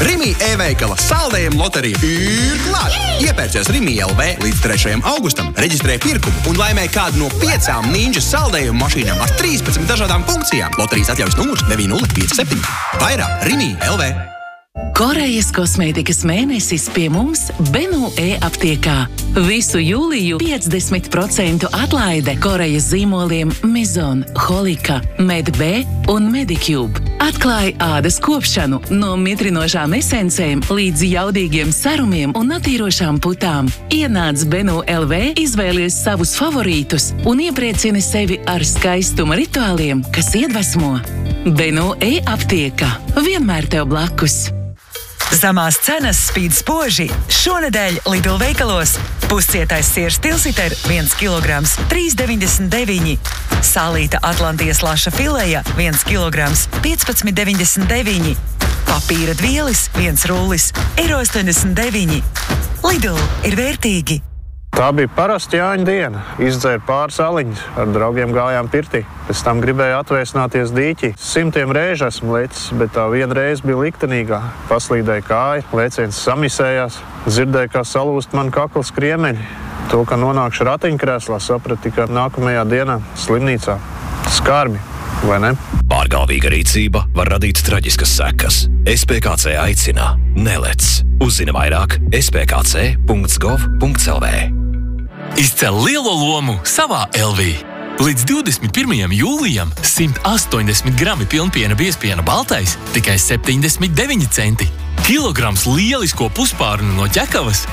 Rimi e-veikala saldējuma loterija ir klāt! Iepērcies Rimi LV līdz 3. augustam, reģistrē pirkumu un laimē kādu no 5 Ninja saldējuma mašīnām ar 13 dažādām funkcijām. Loterijas atļaujas numurs 9057. Vairāk Rimi LV. Korejas kosmētikas mēnesis pie mums Benu e-aptiekā. Visu jūliju 50% atlaide Korejas zīmoliem Mizon, Holika, Med-B un Medicube. Atklāj ādas kopšanu no mitrinošām esencēm līdz jaudīgiem sarumiem un attīrošām putām. Ienāc Benu LV, izvēlies savus favorītus un iepriecini sevi ar skaistuma rituāliem, kas iedvesmo. Benu e-aptieka. Vienmēr tev blakus. Zemās cenas spīd spoži. Šonedēļ Lidl veikalos puscietais siers tilsiter 1 kg 3,99. Sālīta Atlantijas laša fileja 1 kg 15,99. Papīra dvielis 1 rullis €1,89. Lidl ir vērtīgi. Tā bija parasta Jāņa diena. Izdzēru pāris aliņus, ar draugiem gājām pirtī. Pēc tam gribēju atvēsināties dīķī. 100 reižu esmu lecis, bet tā viena reize bija liktenīgā. Paslīdēja kāja, lēciens samisējās, dzirdēju, kā salūst man kaklas kriemeļi. To, ka nonākšu ratiņkrēslā, sapratu tikai nākamajā dienā slimnīcā. Skarbi, vai ne? Pārgalvīga rīcība var radīt traģiskas sekas. SPKC aicina: nelec. Uzzini vairāk spkc.gov.lv. Izcel lielo lomu savā LV. Līdz 21. jūlijam 180 grami pilnpiena biezpiena baltais tikai 79 centi. Kilograms lielisko puspārnu no ķekavas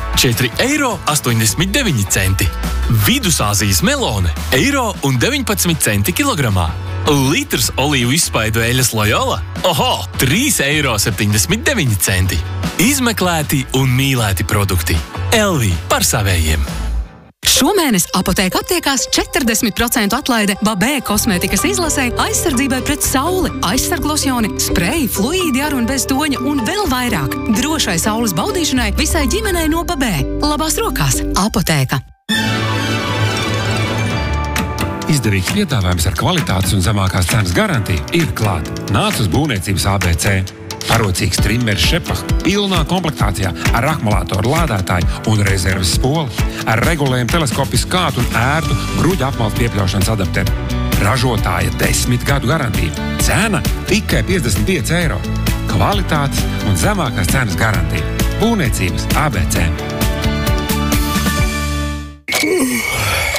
€4,89 centi. Vidusāzijas melone €1,19 centi kilogramā. Litrs olīvu izspaidu eļas Loyola €3,79 centi. Izmeklēti un mīlēti produkti. LV par savējiem. Šomēnes Apotēka aptiekās 40% atlaide Babē kosmētikas izlasē, aizsardzībai pret sauli, aizsarglosjoni, spreji, fluīdi ar un bez toņa un vēl vairāk. Drošai saules baudīšanai visai ģimenei no Babē. Labās rokās Apotēka. Izdevīgs piedāvājums ar kvalitātes un zemākās cenas garantiju ir klāt. Nāc uz būvniecības ABC. Parocīgs trimmers Šepach pilnā komplektācijā ar akumulātoru lādētāju un rezerves spoli, ar regulējumu teleskopisku kātu un ērtu gruģa apmales piepļaušanas adapteru. Ražotāja 10 gadu garantija. Cena tikai €55. Kvalitātes un zemākās cenas garantija. Būvniecības ABC.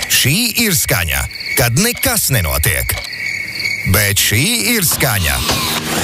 Šī ir skaņa, kad nekas nenotiek. Bet šī ir skaņa,